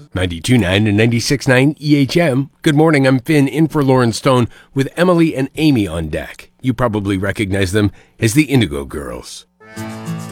92.9 and 96.9 EHM. Good morning, I'm Finn in for Lauren Stone with Emily and Amy on deck. You probably recognize them as the Indigo Girls.